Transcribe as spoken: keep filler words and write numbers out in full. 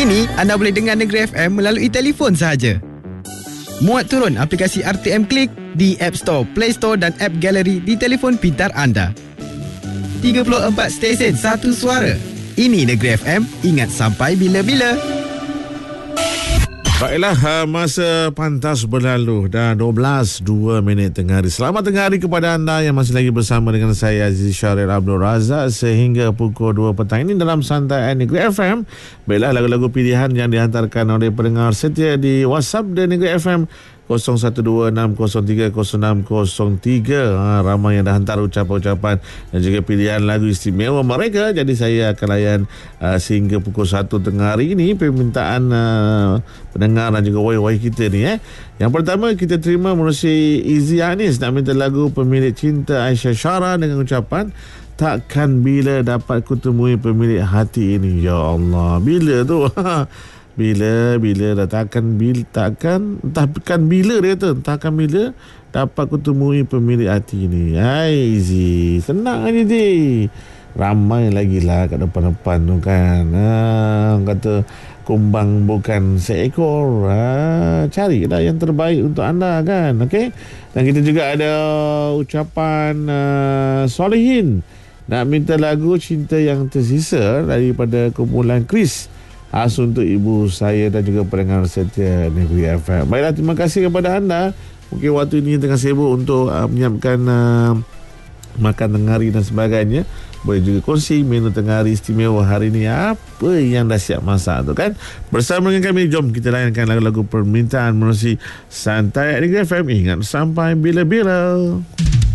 Kini anda boleh dengar Negeri F M melalui telefon sahaja. Muat turun aplikasi R T M Click di App Store, Play Store dan App Gallery di telefon pintar anda. tiga puluh empat stesen, satu suara. Ini Negeri F M, ingat sampai bila-bila. Baiklah, masa pantas berlalu dah dua belas dua minit tengah hari. Selamat tengah hari kepada anda yang masih lagi bersama dengan saya Aziz Syaril Abdul Razak sehingga pukul dua petang ini dalam Santai Negeri F M. Baiklah, lagu-lagu pilihan yang dihantarkan oleh pendengar setia di WhatsApp di Negeri F M kosong satu dua enam kosong tiga kosong enam kosong tiga. Ha, ramai yang dah hantar ucapan-ucapan dan juga pilihan lagu istimewa mereka. Jadi saya akan layan uh, sehingga pukul satu tengah hari ini permintaan uh, pendengar dan juga wai-wai kita ni. Eh. Yang pertama kita terima menerusi Izzy Anis nak minta lagu Pemilik Cinta Aisyah Syara dengan ucapan takkan bila dapat kutemui pemilik hati ini. Ya Allah, bila tu? Bila, bila dah takkan, bila, takkan, entahkan bila dia kata, entahkan bila dapat kutemui pemilik hati ni. Hai Izzy, senang aja Izzy. Ramai lagi lah kat depan-depan tu kan. Ha, kata kumbang bukan seekor. Ha, carilah yang terbaik untuk anda kan. Okey. Dan kita juga ada ucapan uh, Solehin nak minta lagu Cinta Yang Tersisa daripada kumpulan Chris. Khas untuk ibu saya dan juga pendengar setia Negeri F M. Baiklah, terima kasih kepada anda. Mungkin waktu ini tengah sibuk untuk uh, menyiapkan uh, makan tengah hari dan sebagainya. Boleh juga kongsi menu tengah hari istimewa hari ini. Apa yang dah siap masak tu kan. Bersama dengan kami, jom kita layankan lagu-lagu permintaan menerusi Santai Negeri F M. Ingat sampai bila-bila.